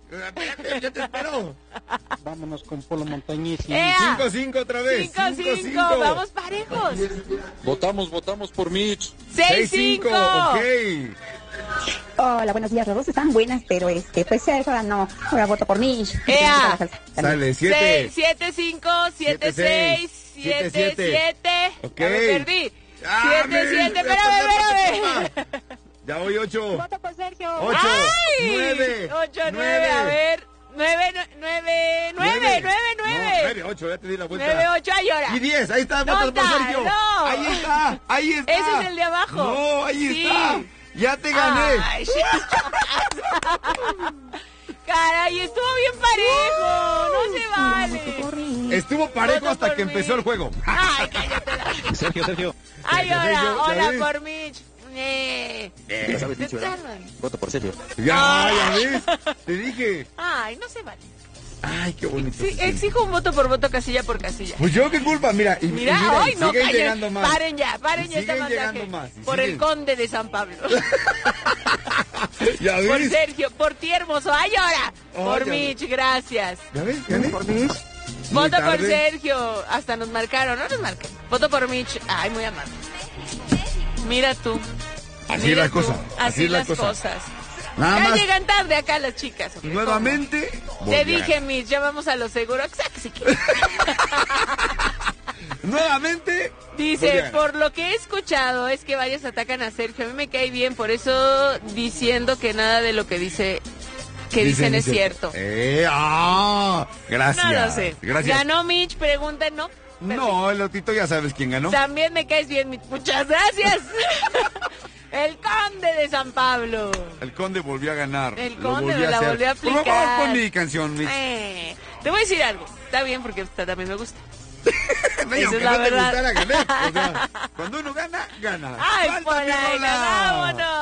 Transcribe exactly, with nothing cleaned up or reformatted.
Espérate, yo te espero. Vámonos con Polo Montañés. cinco cinco otra vez. cinco cinco, vamos parejos. Votamos, votamos por Mitch. seis cinco. Ok. Hola, buenos días. Las dos están buenas, pero este, pues ahora no. Ahora voto por Mitch. Ea. Sale, siete. siete cinco, siete seis, siete siete. Ok. Ya me perdí. Ah, siete siete, Mitch, espérame, espérame. Ya voy ocho. Voto por Sergio. Ocho. ¡Ay! Nueve. ocho, nueve, nueve. a ver. nueve, nueve, nueve, nueve, No, nueve. nueve, ocho, ya te di la vuelta. nueve, ocho, ay, ahora. Y diez, ahí está, No votos por está, Sergio. no. Ahí está, ahí está. Ese es el de abajo. No, ahí Sí. está. Ya te gané. Ay, shit. Caray, estuvo bien parejo. No se vale. Estuvo parejo Voto hasta por que Mitch. empezó el juego. Ay, cállate la... Sergio, Sergio. Ay, Sergio, hola, Sergio, ¿ya hola ves? por Mitch. Eh. Ya sabes, Mitch, ¿verdad? Voto por Sergio. Ya, ya ves. Te dije. Ay, no se vale. Ay, qué bonito. Sí, se siente. exijo un voto por voto, casilla por casilla. Pues yo qué culpa, mira. Y, y Mira, mira, hoy no siguen callen. llegando más. Paren ya, paren Y ya este siguen llegando masaje. más, y Por siguen. el conde de San Pablo. Ya Por ves. Sergio, por ti hermoso. Ay, ahora. Ay, Por ya Mitch, gracias. ¿Ya ves? ¿Gané? Por Mitch. Muy Voto por tarde. Sergio. Hasta nos marcaron, no nos marquen. Voto por Mitch. Ay, muy amable. Mira tú. Así Mira es la tú. cosa. Así, Así es la las cosa. cosas. Nada Ya más. llegan tarde acá las chicas. hombre. Nuevamente. ¿Cómo? Te volví a dije, ganar. Mitch, ya vamos a lo seguro. Exacto, si quieres. Nuevamente. volví a Dice, ganar. por lo que he escuchado es que varios atacan a Sergio. A mí me cae bien, por eso diciendo que nada de lo que dice que dicen, es cierto. Eh, ah, gracias. No lo sé. Gracias. Ganó Mitch, pregunta, no. No, el Lotito ya sabes quién ganó. También me caes bien, Mitch. Muchas gracias. El conde de San Pablo. El conde volvió a ganar. El Lo conde volvió me a la hacer. volvió a Por favor, aplicar. pon mi canción, Mitch. Eh, te voy a decir algo. Está bien porque esta también me gusta. Vaya, esa aunque es la no te verdad. gustara, gané. O sea, cuando uno gana, gana. Ay, ¡Falta por mi la rola! vámonos.